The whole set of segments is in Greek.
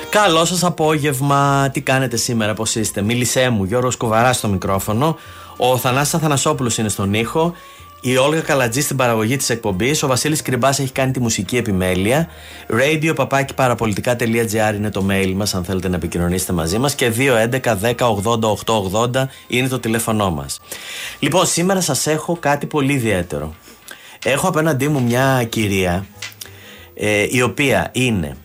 Καλό σας απόγευμα. Τι κάνετε σήμερα, πώς είστε? Μίλησέ μου, Γιώργος Κουβαράς στο μικρόφωνο. Ο Θανάσης Αθανασόπουλος είναι στον ήχο. Η Όλγα Καλατζή στην παραγωγή της εκπομπής. Ο Βασίλης Κρυμπάς έχει κάνει τη μουσική επιμέλεια. radio@parapolitica.gr είναι το mail μας, αν θέλετε να επικοινωνήσετε μαζί μας. Και 211 10 80 880 είναι το τηλέφωνό μας. Λοιπόν, σήμερα σας έχω κάτι πολύ ιδιαίτερο. Έχω απέναντί μου μια κυρία η οποία είναι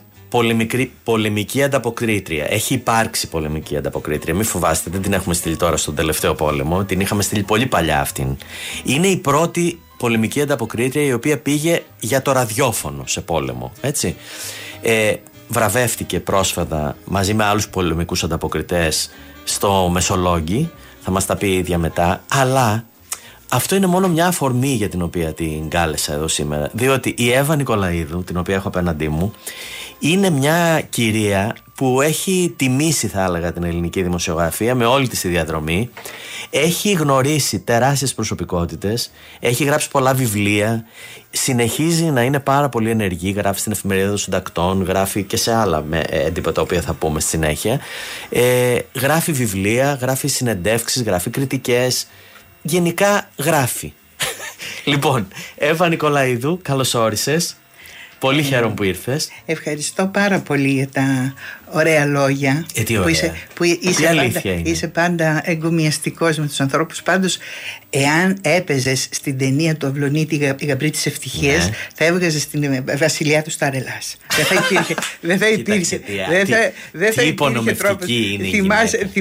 πολεμική ανταποκρίτρια. Έχει υπάρξει πολεμική ανταποκρίτρια. Μην φοβάστε, δεν την έχουμε στείλει τώρα στον τελευταίο πόλεμο. Την είχαμε στείλει πολύ παλιά αυτήν. Είναι η πρώτη πολεμική ανταποκρίτρια η οποία πήγε για το ραδιόφωνο σε πόλεμο. Έτσι. Βραβεύτηκε πρόσφατα μαζί με άλλους πολεμικούς ανταποκριτές στο Μεσολόγγι. Θα μας τα πει η ίδια μετά. Αλλά αυτό είναι μόνο μια αφορμή για την οποία την κάλεσα εδώ σήμερα. Διότι η Εύα Νικολαίδου, την οποία έχω απέναντί μου, είναι μια κυρία που έχει τιμήσει, θα έλεγα, την ελληνική δημοσιογραφία με όλη της τη διαδρομή. Έχει γνωρίσει τεράστιες προσωπικότητες, έχει γράψει πολλά βιβλία, συνεχίζει να είναι πάρα πολύ ενεργή, γράφει στην Εφημερίδα των Συντακτών, γράφει και σε άλλα έντυπα τα οποία θα πούμε στη συνέχεια. Γράφει βιβλία, γράφει συνεντεύξεις, γράφει κριτικές, γενικά γράφει. Λοιπόν, Εύα Νικολαίδου, καλώς όρισες. Πολύ χαίρομαι που ήρθες. Ευχαριστώ πάρα πολύ για τα ωραία λόγια. Τι ωραία. Που είσαι πάντα εγκομιαστικός με τους ανθρώπους. Πάντως, εάν έπαιζες στην ταινία του Αυλονίτη η Γαμπρή της Ευτυχίας, θα έβγαζες την βασιλιά του Σταρελάς. Δεν θα υπήρχε. Τι υπονομευτική είναι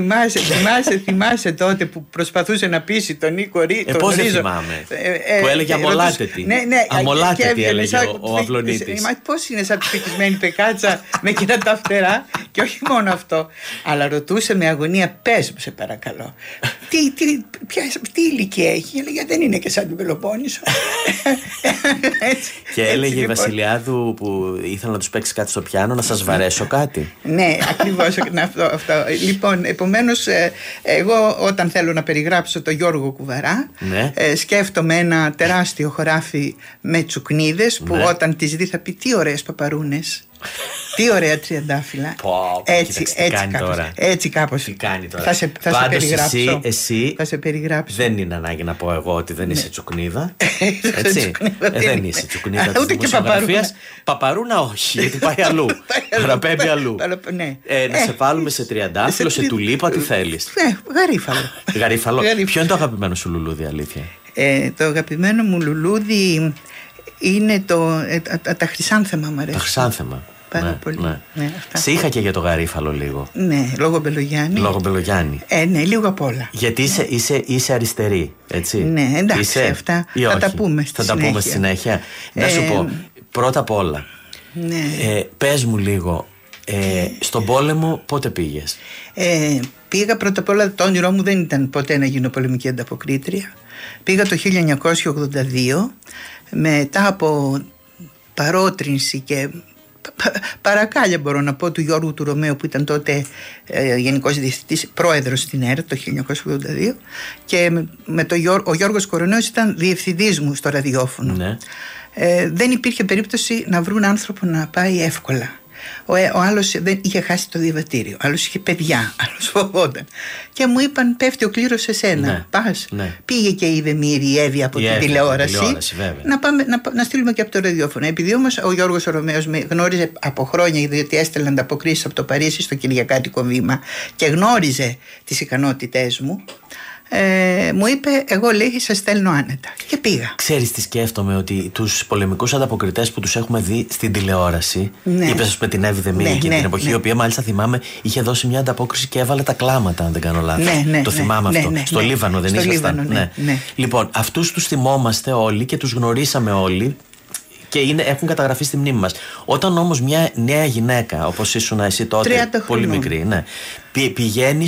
η θυμάσαι τότε που προσπαθούσε να πείσει τον Νίκο Ρίζο. Πώς δεν θυμάμαι. Που έλεγε αμολάτετη. Αμολάτετη έλεγε ο Αυλονίτης. Πώς είναι σαν πικισμένη πεκάτσα με εκείνα τα φτερά. Και όχι μόνο αυτό, αλλά ρωτούσε με αγωνία, πες μου σε παρακαλώ, τι ηλικία έχει? Έλεγε, δεν είναι και σαν την Πελοπόννησο. Και έλεγε η Βασιλιάδου που ήθελε να τους παίξει κάτι στο πιάνο, να σας βαρέσω κάτι. Ναι, ακριβώς αυτό. Λοιπόν, επομένως, εγώ όταν θέλω να περιγράψω τον Γιώργο Κουβαρά, σκέφτομαι ένα τεράστιο χωράφι με τσουκνίδες που όταν τις δει θα πει, τι ωραίες παπαρούνες. Τι ωραία τριαντάφυλλα. Έτσι κάπως. Τι κάνει τώρα. Θα σε περιγράψω. Εσύ θα σε περιγράψω. Δεν είναι ανάγκη να πω εγώ ότι δεν είσαι τσουκνίδα. Έτσι. Δεν είσαι τσουκνίδα της δημοσιογραφίας. Παπαρούνα όχι, γιατί πάει αλλού. Παραπέμπει αλλού. Να σε βάλουμε σε τριαντάφυλλο, σε τουλίπα, τι θέλεις? Γαρίφαλο. Ποιο είναι το αγαπημένο σου λουλούδι, αλήθεια? Το αγαπημένο μου λουλούδι είναι τα χρυσάνθεμα, μου αρέσει. Τα χρυσάνθεμα. Πάρα πολύ. Σε είχα και για το γαρίφαλο λίγο. Ναι, λόγω Μπελογιάννη. Ναι, λίγο απ' όλα. Γιατί είσαι αριστερή, έτσι? Ναι, εντάξει, αυτά θα τα πούμε στη συνέχεια. Θα τα πούμε στη συνέχεια. Να σου πω, πρώτα απ' όλα, πες μου λίγο, στον πόλεμο πότε πήγες? Πήγα πρώτα απ' όλα, το όνειρό μου δεν ήταν ποτέ να γίνω πολεμική ανταποκρίτρια. Πήγα το 1982 μετά από παρότρινση και παρακάλια, μπορώ να πω, του Γιώργου του Ρωμαίου, που ήταν τότε γενικός διευθυντής, πρόεδρος στην ΕΡΤ το 1982, και ο Γιώργος Κοροναίος ήταν διευθυντής μου στο ραδιόφωνο. Δεν υπήρχε περίπτωση να βρουν άνθρωπο να πάει εύκολα. Ο άλλος δεν είχε χάσει το διαβατήριο, ο άλλος είχε παιδιά, άλλος φοβόταν. Και μου είπαν, πέφτει ο κλήρος σε σένα. Πας. Πήγε και είδε η Εύη από την τηλεόραση. Να στείλουμε και από το ραδιόφωνο. Επειδή όμως ο Γιώργος Ρωμαίος με γνώριζε από χρόνια, διότι έστελνε ανταποκρίσεις από το Παρίσι στο Κυριακάτικο Βήμα και γνώριζε τις ικανότητές μου, μου είπε, εγώ, λέει, σε στέλνω άνετα. Και πήγα. Ξέρεις τι σκέφτομαι? Ότι τους πολεμικούς ανταποκριτές που τους έχουμε δει στην τηλεόραση, είπες ας πούμε την Εύη Δεμήρη εκείνη την εποχή, η οποία μάλιστα θυμάμαι είχε δώσει μια ανταπόκριση και έβαλε τα κλάματα, αν δεν κάνω λάθος. Το θυμάμαι αυτό. Στο Λίβανο δεν ήσασταν? Λοιπόν, αυτούς τους θυμόμαστε όλοι και τους γνωρίσαμε όλοι και έχουν καταγραφεί στη μνήμη μας. Όταν όμως μια νέα γυναίκα, όπως ήσουν εσύ τότε, πολύ μικρή, πηγαίνει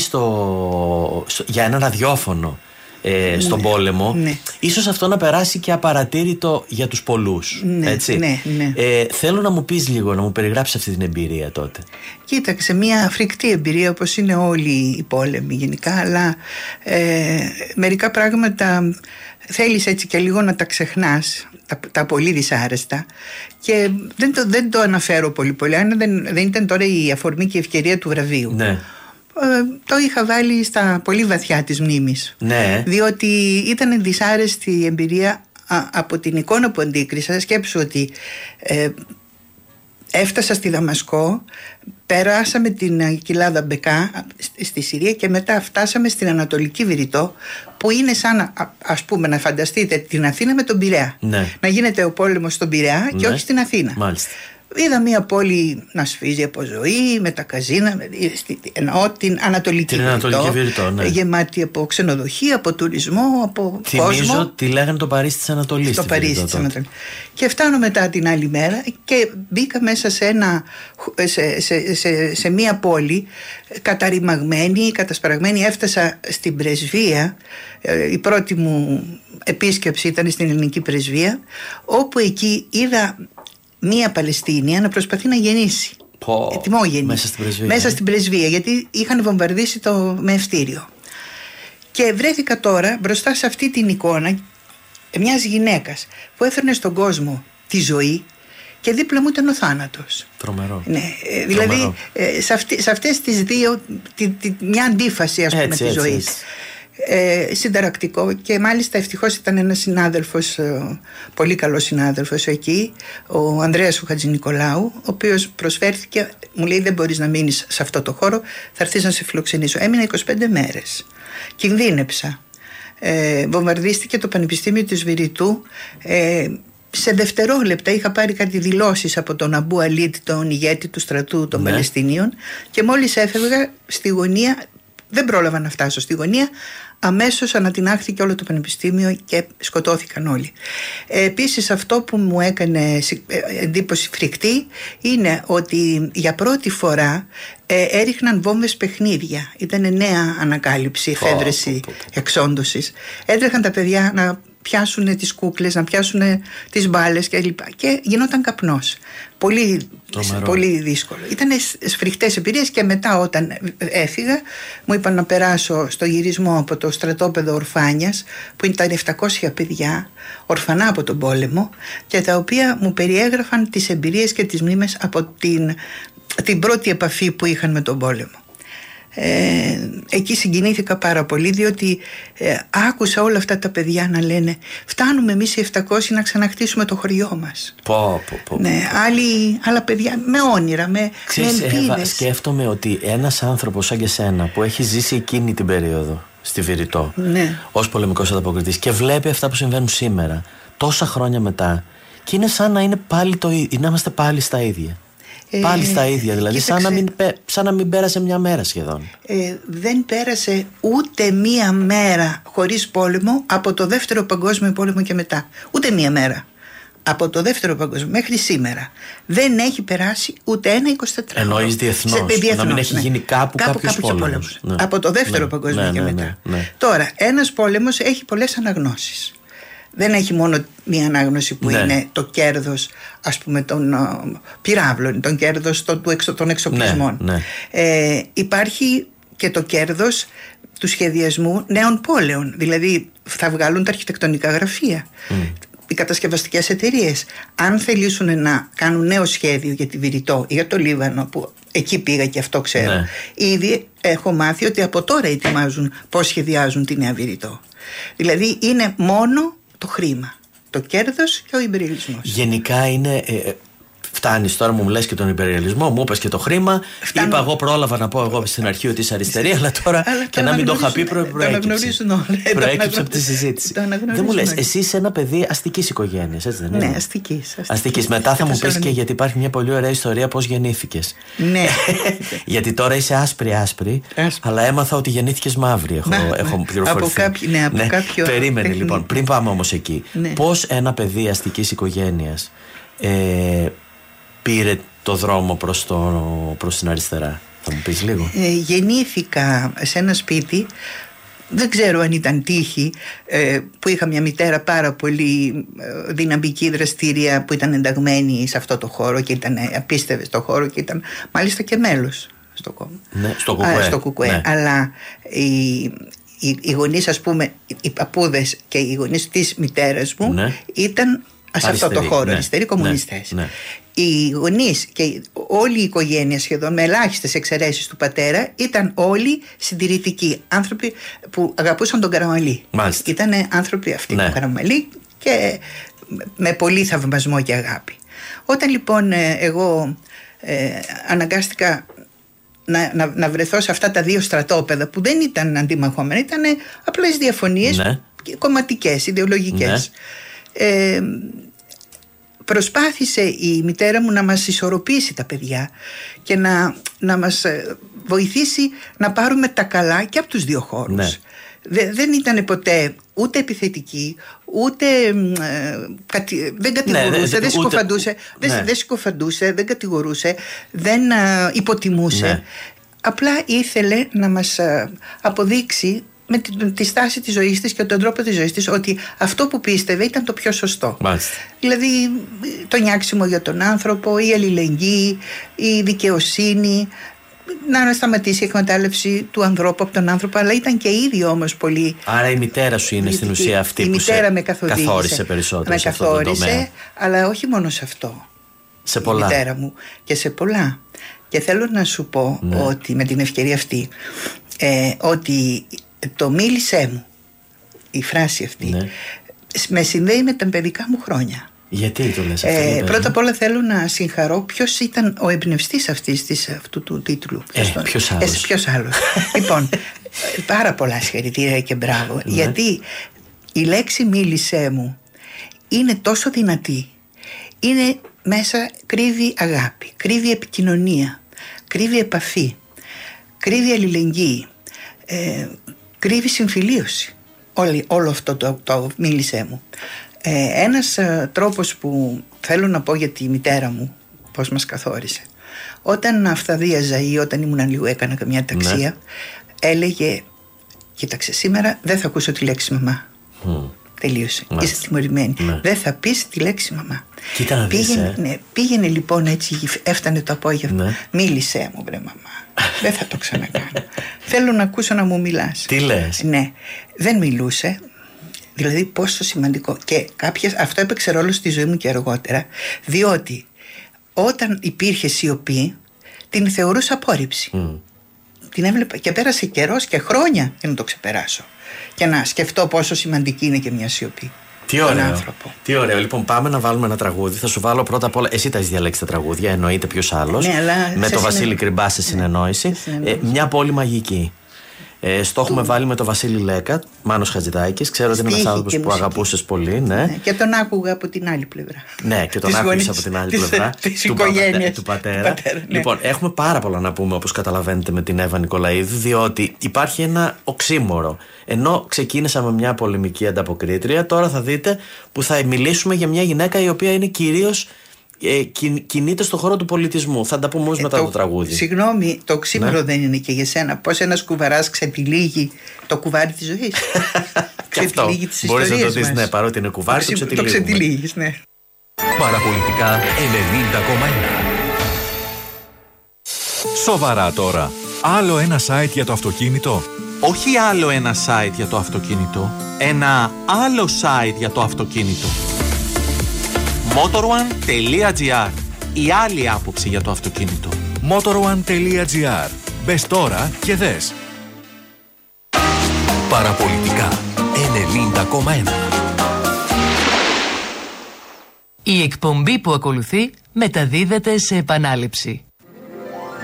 για ένα ραδιόφωνο στον πόλεμο, ίσως αυτό να περάσει και απαρατήρητο για τους πολλούς. Έτσι. Θέλω να μου πεις λίγο, να μου περιγράψεις αυτή την εμπειρία τότε. Κοίταξε, μια φρικτή εμπειρία, όπως είναι όλοι οι πόλεμοι γενικά, αλλά μερικά πράγματα θέλεις έτσι και λίγο να τα ξεχνάς, τα πολύ δυσάρεστα, και δεν το αναφέρω πολύ, αν δεν ήταν τώρα η αφορμή και η ευκαιρία του βραβείου. Ναι. Το είχα βάλει στα πολύ βαθιά της μνήμης. Ναι. Διότι ήταν δυσάρεστη η εμπειρία από την εικόνα που αντίκρισα. Σκέψου ότι έφτασα στη Δαμασκό, περάσαμε την κοιλάδα Μπεκά στη Συρία και μετά φτάσαμε στην Ανατολική Βηρητό, που είναι σαν, ας πούμε, να φανταστείτε την Αθήνα με τον Πειραιά. Ναι. Να γίνεται ο πόλεμος στον Πειραιά και όχι στην Αθήνα. Μάλιστα. Είδα μια πόλη να σφίζει από ζωή, με τα καζίνα, εννοώ την Ανατολική Βηρητό, ναι. Γεμάτη από ξενοδοχεία, από τουρισμό, από κόσμο. Θυμίζω τη λέγανε το Παρίσι της Ανατολής. Το Παρίσι της Ανατολής. Και φτάνω μετά την άλλη μέρα και μπήκα μέσα σε μια πόλη καταρριμαγμένη, κατασπαραγμένη. Έφτασα στην πρεσβεία, η πρώτη μου επίσκεψη ήταν στην ελληνική πρεσβεία, όπου εκεί είδα μία Παλαιστίνια να προσπαθεί να γεννήσει. Ετοιμόγεννη. Μέσα στην πρεσβεία, γιατί είχαν βομβαρδίσει το μεευτήριο. Και βρέθηκα τώρα μπροστά σε αυτή την εικόνα μιας γυναίκας που έφερνε στον κόσμο τη ζωή και δίπλα μου ήταν ο θάνατος. Τρομερό. Ναι, δηλαδή σε αυτές τις δύο, μια αντίφαση, ας πούμε, της ζωής. Συνταρακτικό, και μάλιστα ευτυχώς ήταν ένας συνάδελφος, πολύ καλός συνάδελφος εκεί, ο Ανδρέας ο Χατζηνικολάου, ο οποίος προσφέρθηκε, μου λέει: δεν μπορείς να μείνεις σε αυτό το χώρο, θα έρθεις να σε φιλοξενήσω. Έμεινα 25 μέρες, κινδύνεψα, βομβαρδίστηκε το Πανεπιστήμιο της Βηρητού, σε δευτερόλεπτα είχα πάρει κάτι δηλώσεις από τον Αμπού Αλίτ, τον ηγέτη του στρατού των Παλαιστινίων, και μόλις έφευγα στη γωνία, δεν πρόλαβα να φτάσω στη γωνία, αμέσως ανατινάχθηκε όλο το πανεπιστήμιο και σκοτώθηκαν όλοι. Επίσης, αυτό που μου έκανε εντύπωση φρικτή είναι ότι για πρώτη φορά έριχναν βόμβες παιχνίδια. Ήταν νέα ανακάλυψη, εφεύρεση εξόντωσης. Έτρεχαν τα παιδιά να πιάσουν τις κούκλες, να πιάσουν τις μπάλες κλπ. Και γινόταν καπνός. Πολύ δύσκολο. Ήταν σφριχτές εμπειρίες, και μετά όταν έφυγα μου είπαν να περάσω στο γυρισμό από το στρατόπεδο Ορφάνιας, που ήταν 700 παιδιά ορφανά από τον πόλεμο, και τα οποία μου περιέγραφαν τις εμπειρίες και τις μνήμες από την πρώτη επαφή που είχαν με τον πόλεμο. Εκεί συγκινήθηκα πάρα πολύ, διότι άκουσα όλα αυτά τα παιδιά να λένε: φτάνουμε εμείς οι 700 να ξαναχτίσουμε το χωριό μας. Ναι, άλλα παιδιά με όνειρα, με ελπίδες. Σκέφτομαι ότι ένας άνθρωπος σαν και σένα, που έχει ζήσει εκείνη την περίοδο στη Βηρητό, ναι, ως πολεμικός ανταποκριτής, και βλέπει αυτά που συμβαίνουν σήμερα, τόσα χρόνια μετά, και είναι σαν να είναι πάλι να είμαστε πάλι στα ίδια. Πάλι στα ίδια, δηλαδή, σαν να μην πέρασε μια μέρα σχεδόν. Δεν πέρασε ούτε μία μέρα χωρίς πόλεμο από το Δεύτερο Παγκόσμιο Πόλεμο και μετά. Ούτε μία μέρα. Από το Δεύτερο Παγκόσμιο μέχρι σήμερα δεν έχει περάσει ούτε ένα 24ωρο. Εννοείς διεθνώς, να μην έχει γίνει κάπου κάποιος πόλεμος. Ναι. Από το Δεύτερο Παγκόσμιο και μετά. Ναι. Τώρα, ένας πόλεμος έχει πολλές αναγνώσεις. Δεν έχει μόνο μία ανάγνωση που είναι το κέρδος, ας πούμε, των πυράβλων, το κέρδος των εξοπλισμών. Υπάρχει και το κέρδος του σχεδιασμού νέων πόλεων. Δηλαδή θα βγάλουν τα αρχιτεκτονικά γραφεία, οι κατασκευαστικές εταιρείες. Αν θελήσουν να κάνουν νέο σχέδιο για τη Βηρητό ή για το Λίβανο, που εκεί πήγα και αυτό ξέρω, ήδη έχω μάθει ότι από τώρα ετοιμάζουν πώς σχεδιάζουν τη Νέα Βηρητό. Δηλαδή είναι μόνο το χρήμα, το κέρδος και ο υπεριαλισμός. Γενικά είναι. Φτάνεις τώρα, μου λες και τον υπεριαλισμό, μου είπες και το χρήμα. Είπα εγώ, πρόλαβα να πω εγώ στην αρχή ότι είσαι αριστερή, αλλά τώρα και να μην το είχα πει, προέκυψε από τη συζήτηση. Δεν μου λες, εσύ είσαι ένα παιδί αστικής οικογένειας, έτσι δεν είναι? Ναι, αστικής. Μετά θα μου πεις και γιατί υπάρχει μια πολύ ωραία ιστορία πώς γεννήθηκες. Ναι. Γιατί τώρα είσαι άσπρη, αλλά έμαθα ότι γεννήθηκες μαύρη. Έχω πληροφορηθεί. Από κάποιο. Περίμενε λοιπόν, πριν πάμε όμως εκεί. Πώς ένα παιδί αστικής οικογένειας πήρε το δρόμο προς την αριστερά? Θα μου πεις λίγο. Γεννήθηκα σε ένα σπίτι, δεν ξέρω αν ήταν τύχη, που είχα μια μητέρα πάρα πολύ δυναμική, δραστήρια, που ήταν ενταγμένη σε αυτό το χώρο και ήταν απίστευτη στο χώρο και ήταν μάλιστα και μέλος στο κόμμα. Ναι, στο ΚΚΕ. Στο ΚΚΕ. Ναι. Αλλά οι γονείς, ας πούμε, οι παππούδες και οι γονείς της μητέρας μου, ναι, ήταν σε αυτό το χώρο, ναι, αριστεροί κομμουνιστές. Ναι, ναι. Οι γονείς και όλη η οικογένεια σχεδόν, με ελάχιστες εξαιρέσεις του πατέρα, ήταν όλοι συντηρητικοί, άνθρωποι που αγαπούσαν τον Καραμαλή. Ήταν άνθρωποι αυτοί, ναι, του Καραμαλή, και με πολύ θαυμασμό και αγάπη. Όταν λοιπόν εγώ αναγκάστηκα να βρεθώ σε αυτά τα δύο στρατόπεδα που δεν ήταν αντιμαχόμενα, ήταν απλές διαφωνίες, ναι, κομματικές, ιδεολογικές, ναι, προσπάθησε η μητέρα μου να μας ισορροπήσει τα παιδιά και να μας βοηθήσει να πάρουμε τα καλά και από τους δύο χώρους. Ναι. Δεν ήταν ποτέ ούτε επιθετική, ούτε δεν κατηγορούσε, δεν συκοφαντούσε, δεν συκοφαντούσε, δεν κατηγορούσε, δεν υποτιμούσε. Ναι. Απλά ήθελε να μας αποδείξει με τη στάση της ζωής της και τον τρόπο της ζωής της ότι αυτό που πίστευε ήταν το πιο σωστό. Μάλιστα. Δηλαδή το νιάξιμο για τον άνθρωπο, η αλληλεγγύη, η δικαιοσύνη, να σταματήσει η εκμετάλλευση του ανθρώπου από τον άνθρωπο, αλλά ήταν και ήδη όμως πολύ. Άρα η μητέρα σου είναι στην ουσία αυτή που με καθόρισε περισσότερο. Με καθόρισε, αλλά όχι μόνο σε αυτό. Σε πολλά. Η μητέρα μου και σε πολλά. Και θέλω να σου πω, ναι, ότι με την ευκαιρία αυτή, ότι το μίλησέ μου, η φράση αυτή, ναι, με συνδέει με τα παιδικά μου χρόνια. Γιατί το λες αυτό? Πρώτα απ' όλα θέλω να συγχαρώ ποιος ήταν ο εμπνευστής αυτού του τίτλου. Ποιος άλλος. Λοιπόν, πάρα πολλά συγχαρητήρια και μπράβο, ναι, γιατί η λέξη μίλησέ μου είναι τόσο δυνατή. Είναι μέσα, κρύβει αγάπη, κρύβει επικοινωνία, κρύβει επαφή, κρύβει αλληλεγγύη, κρύβει συμφιλίωση. Όλο αυτό το μίλησέ μου. Ένας τρόπος που θέλω να πω για τη μητέρα μου, πώς μας καθόρισε, όταν αυθαδίαζα ή όταν ήμουν λίγο, έκανα καμιά ταξία, ναι, έλεγε, κοίταξε, σήμερα δεν θα ακούσω τη λέξη μαμά. Τελείωσε. Είσαι τιμωρημένη. Ναι. Δεν θα πεις τη λέξη μαμά. Πήγαινε λοιπόν έτσι, έφτανε το απόγευμα. Ναι. Μίλησέ μου, βρε μαμά. Δεν θα το ξανακάνω. Θέλω να ακούσω να μου μιλάς. Τι λες? Ναι. Δεν μιλούσε. Δηλαδή πόσο σημαντικό. Και αυτό έπαιξε ρόλο στη ζωή μου και αργότερα. Διότι όταν υπήρχε σιωπή, την θεωρούσα απόρριψη. Την έβλεπα και πέρασε καιρός και χρόνια για να το ξεπεράσω και να σκεφτώ πόσο σημαντική είναι και μια σιωπή. Τι ωραίο. Τι ωραίο. Λοιπόν, πάμε να βάλουμε ένα τραγούδι. Θα σου βάλω πρώτα απ' όλα. Εσύ τα έχεις διαλέξει τα τραγούδια, εννοείται ποιος άλλος. Ναι, με το Βασίλη Κρυμπά σε συνεννόηση. Μια πόλη μαγική. Στο έχουμε βάλει με τον Βασίλη Λέκα, Μάνος Χατζηδάκης. Ξέρω ότι είναι ένας άνθρωπος που αγαπούσες πολύ. Ναι. Και τον άκουγα από την άλλη πλευρά. Ναι, και τον άκουγες από την άλλη πλευρά. Του πατέρα. Λοιπόν, έχουμε πάρα πολλά να πούμε, όπως καταλαβαίνετε, με την Εύα Νικολαίδου, διότι υπάρχει ένα οξύμορο. Ενώ ξεκίνησα με μια πολεμική ανταποκρίτρια, τώρα θα δείτε που θα μιλήσουμε για μια γυναίκα η οποία είναι κυρίως. Κινείται στον χώρο του πολιτισμού. Θα τα πούμε όμως μετά το τραγούδι. Συγγνώμη, το οξύμορο, ναι, δεν είναι και για σένα? Πώς ένας κουβαράς ξετυλίγει το κουβάρι της ζωής? Ξετυλίγει τις ιστορίες μας. Μπορείς να το δεις, ναι, παρότι είναι κουβάρι, το ξετυλίγεις, ναι. Παραπολιτικά 90,1. Σοβαρά τώρα. Άλλο ένα site για το αυτοκίνητο? Όχι άλλο ένα site για το αυτοκίνητο. Ένα άλλο site για το αυτοκίνητο. Motor1.gr. Η άλλη άποψη για το αυτοκίνητο. Motor1.gr. Μπες τώρα και δες. Παραπολιτικά 90,1. Η εκπομπή που ακολουθεί μεταδίδεται σε επανάληψη.